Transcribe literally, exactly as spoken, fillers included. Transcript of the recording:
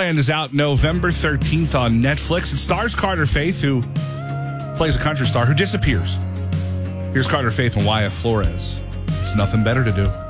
Land is out November thirteenth on Netflix. It stars Carter Faith, who plays a country star who disappears. Here's Carter Faith and Wyatt Flores. It's nothing better to do.